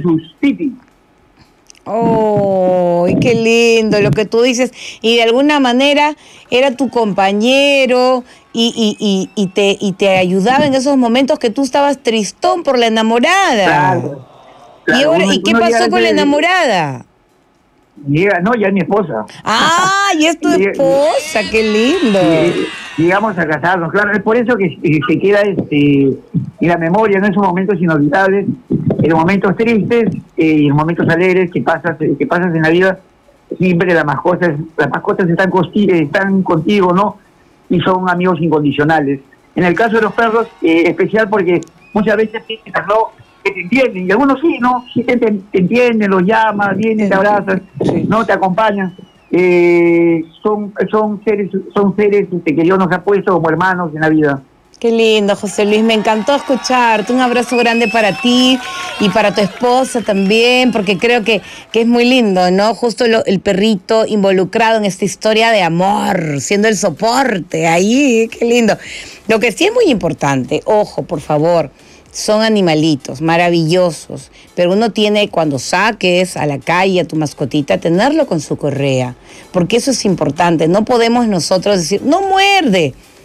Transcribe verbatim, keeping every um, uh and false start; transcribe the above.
sus pipis. ¡Oh, qué lindo lo que tú dices! Y de alguna manera era tu compañero y, y, y, y, te, y te ayudaba en esos momentos que tú estabas tristón por la enamorada. Claro, ¿Y claro, ahora, uno, y qué uno llega a pasó con la veces, enamorada? llega, no, ya es mi esposa. ¡Ah, y es tu Llega- esposa! ¡Qué lindo! y- llegamos a casarnos, claro, es por eso que eh, se queda este, en la memoria, ¿no? Esos momentos inolvidables, en los momentos tristes eh, y en los momentos alegres que pasas, eh, que pasas en la vida, siempre las mascotas, las mascotas están, costi- están contigo, ¿no? Y son amigos incondicionales. En el caso de los perros, eh, especial porque muchas veces piensas, ¿no? Que te entienden, y algunos sí, ¿no? Sí te, te, te entienden, los llamas, vienen, te abrazan, Sí. ¿no? Te acompañan. Eh, son, son seres, son seres este, que Dios nos ha puesto como hermanos en la vida. Qué lindo, José Luis, me encantó escucharte. Un abrazo grande para ti y para tu esposa también, porque creo que, que es muy lindo, ¿no? Justo lo, el perrito involucrado en esta historia de amor, siendo el soporte ahí, qué lindo. Lo que sí es muy importante, ojo, por favor, son animalitos maravillosos, pero uno tiene, cuando saques a la calle a tu mascotita, tenerlo con su correa, porque eso es importante. No podemos nosotros decir, no muerde.